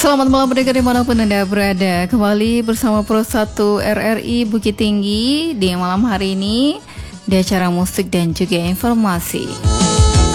Selamat malam pendengar dimanapun Anda berada. Kembali bersama Pro 1 RRI Bukit Tinggi di malam hari ini di acara musik dan juga informasi.